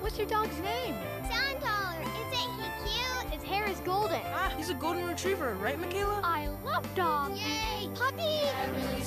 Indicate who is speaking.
Speaker 1: What's your dog's name?
Speaker 2: Sanddollar. Isn't he cute?
Speaker 1: His hair is golden.
Speaker 3: Ah, he's a golden retriever, right, Michaela?
Speaker 1: I love dogs.
Speaker 2: Yay! Puppy!